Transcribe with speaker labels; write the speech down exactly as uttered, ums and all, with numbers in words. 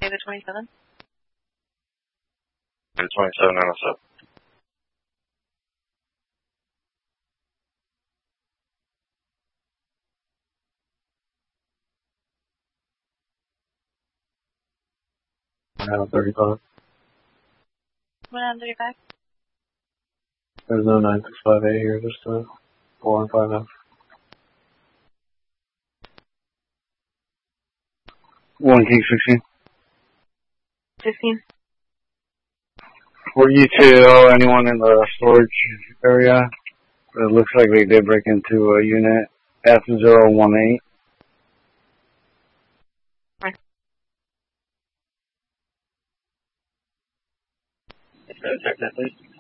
Speaker 1: the twenty-seven.
Speaker 2: And twenty-seven nine oh seven.
Speaker 3: Now thirty-five.
Speaker 1: one thirty-five.
Speaker 3: There's no nine six five eight here, just uh, four and five F.
Speaker 4: One King sixteen.
Speaker 1: fifteen.
Speaker 4: For you two, anyone in the storage area, it looks like they did break into a unit F zero one eight.
Speaker 1: Right.
Speaker 2: Check that, please.